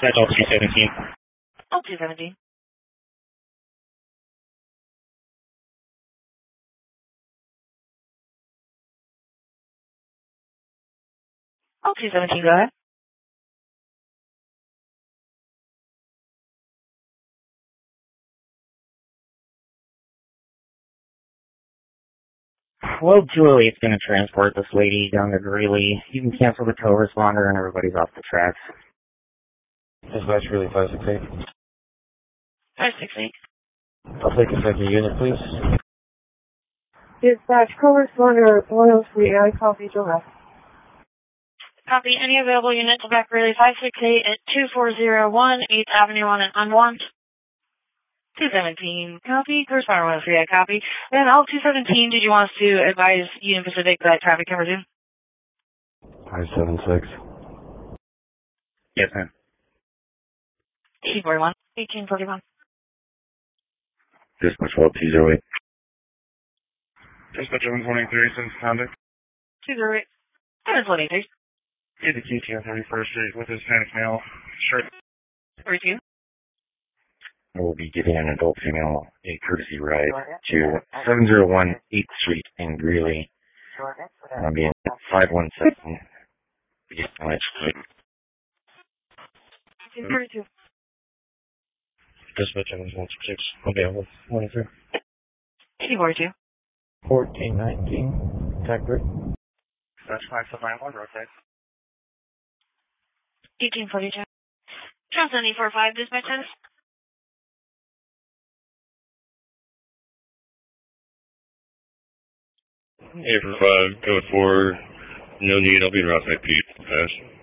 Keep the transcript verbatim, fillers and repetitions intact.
That's all two seventeen. All two seventeen. All two seventeen, go ahead. Well, Julie, it's going to transport this lady down to Greeley. You can cancel the tow responder and everybody's off the tracks. Dispatch Greeley five six eight. five six eight. I'll take a second unit, please. Dispatch corresponder one oh three, I copy direct. Copy. Any available unit to back Greeley five six eight at two four zero one eighth Avenue on an unwarned. two seventeen. Copy. Corresponder one oh three, I copy. Then all two seventeen, did you want us to advise Union Pacific that traffic can resume? five seven six. Yes, ma'am. eighteen forty-one. eighteen forty-one. Dispatch twelve two zero eight. Dispatch one twenty-three, since conduct. two zero eight. seven twenty-three. Get the Q T on thirty-first Street with Hispanic male shirt. thirty-two. I will be giving an adult female a courtesy ride to seven oh one eighth Street in Greeley. I'm being five one seven. thirty-two. Dispatch one six. Available. one three. eighteen forty-two. fourteen nineteen. Tech three. Dispatch five seven nine one, roadside. eighteen forty-two. Johnson eight four five, dispatch status. eight four five, code four, no need, I'll be in route side P. Pass.